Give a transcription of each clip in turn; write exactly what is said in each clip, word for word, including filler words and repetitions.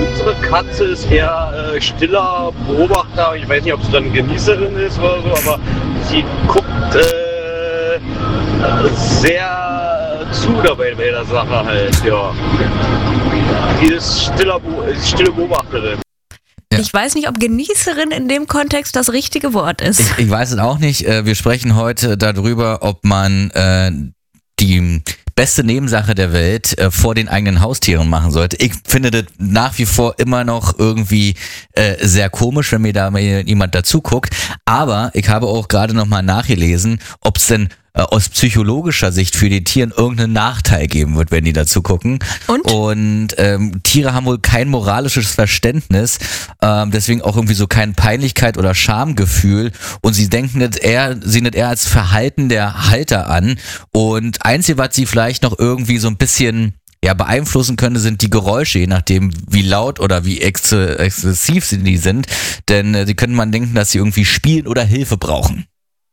unsere Katze ist eher äh, stiller Beobachter. Ich weiß nicht, ob sie dann Genießerin ist oder so, aber sie guckt äh, sehr zu dabei bei der Sache halt, ja. Die ist stiller, stille Beobachterin. Ja. Ich weiß nicht, ob Genießerin in dem Kontext das richtige Wort ist. Ich, ich weiß es auch nicht. Wir sprechen heute darüber, ob man äh, die beste Nebensache der Welt äh, vor den eigenen Haustieren machen sollte. Ich finde das nach wie vor immer noch irgendwie äh, sehr komisch, wenn mir da mal jemand dazu guckt. Aber ich habe auch gerade nochmal nachgelesen, ob es denn äh, aus psychologischer Sicht für die Tiere irgendeinen Nachteil geben wird, wenn die dazu gucken. Und? Und ähm, Tiere haben wohl kein moralisches Verständnis, ähm, deswegen auch irgendwie so kein Peinlichkeit oder Schamgefühl. Und sie denken das eher, sehen das eher als Verhalten der Halter an. Und einzige, was sie vielleicht noch irgendwie so ein bisschen ja beeinflussen könnte, sind die Geräusche, je nachdem wie laut oder wie ex- exzessiv sie die sind. Denn äh, sie können man denken, dass sie irgendwie spielen oder Hilfe brauchen.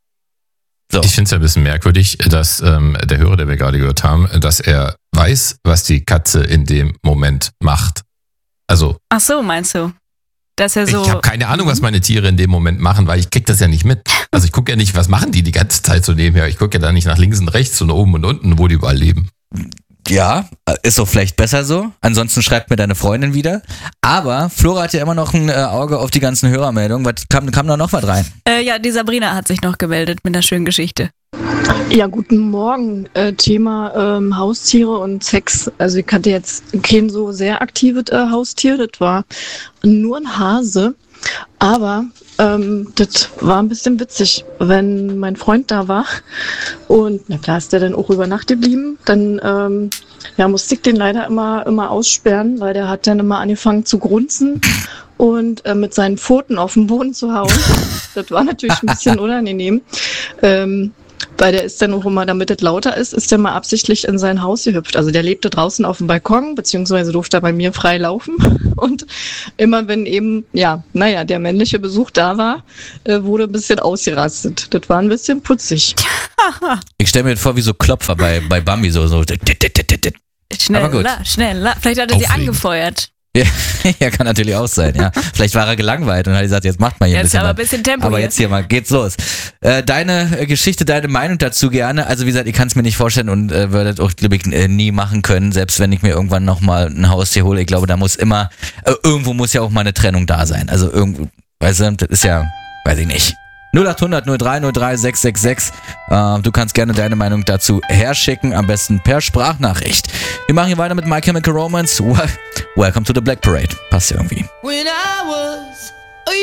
So. Ich finde es ja ein bisschen merkwürdig, dass ähm, der Hörer, der wir gerade gehört haben, dass er weiß, was die Katze in dem Moment macht. Also. Ach so, meinst du? Dass er so. Ich habe keine Ahnung, was meine Tiere in dem Moment machen, weil ich krieg das ja nicht mit. Also ich gucke ja nicht, was machen die die ganze Zeit so nebenher. Ich gucke ja da nicht nach links und rechts und oben und unten, wo die überall leben. Ja, ist doch vielleicht besser so. Ansonsten schreibt mir deine Freundin wieder. Aber Flora hat ja immer noch ein äh, Auge auf die ganzen Hörermeldungen. Was, kam, kam da noch was rein? Äh, ja, die Sabrina hat sich noch gemeldet mit einer schönen Geschichte. Ja, guten Morgen. Äh, Thema ähm, Haustiere und Sex. Also ich hatte jetzt kein so sehr aktives äh, Haustier. Das war nur ein Hase. Aber ähm, das war ein bisschen witzig, wenn mein Freund da war und na klar ist der dann auch über Nacht geblieben, dann ähm, ja, musste ich den leider immer, immer aussperren, weil der hat dann immer angefangen zu grunzen und äh, mit seinen Pfoten auf den Boden zu hauen. Das war natürlich ein bisschen unangenehm. Ähm, Weil der ist dann auch immer, damit es lauter ist, ist der mal absichtlich in sein Haus gehüpft. Also der lebte draußen auf dem Balkon, beziehungsweise durfte er bei mir frei laufen. Und immer wenn eben, ja, naja, der männliche Besuch da war, äh, wurde ein bisschen ausgerastet. Das war ein bisschen putzig. Ich stelle mir das vor wie so Klopfer bei, bei Bambi, so, so. Schneller, schneller. Vielleicht hat er sie angefeuert. Ja, ja, kann natürlich auch sein, ja. Vielleicht war er gelangweilt und hat gesagt, jetzt macht mal hier ein jetzt bisschen aber was. ein bisschen Tempo. Aber jetzt hier mal, geht's los. Äh, deine Geschichte, deine Meinung dazu gerne. Also wie gesagt, ich kann es mir nicht vorstellen und äh, würde das auch, glaube ich, äh, nie machen können, selbst wenn ich mir irgendwann nochmal ein Haustier hole. Ich glaube, da muss immer, äh, irgendwo muss ja auch mal eine Trennung da sein. Also irgendwo, weißt du, das ist ja, weiß ich nicht. null acht hundert null drei null drei sechs sechs sechs. Äh, du kannst gerne deine Meinung dazu herschicken, am besten per Sprachnachricht. Wir machen hier weiter mit My Chemical Romance. Welcome to the Black Parade. Passt ja irgendwie. When I was